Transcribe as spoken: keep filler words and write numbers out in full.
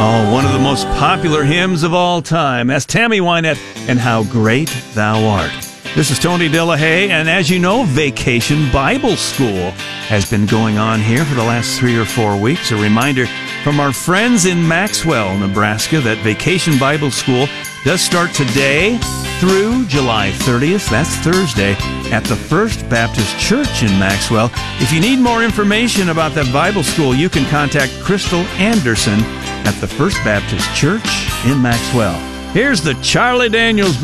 Oh, one of the most popular hymns of all time. That's Tammy Wynette and How Great Thou Art. This is Tony Delahaye, and as you know, Vacation Bible School has been going on here for the last three or four weeks. A reminder from our friends in Maxwell, Nebraska, that Vacation Bible School does start today through July thirtieth. That's Thursday at the First Baptist Church in Maxwell. If you need more information about that Bible school, you can contact Crystal Anderson at the First Baptist Church in Maxwell. Here's the Charlie Daniels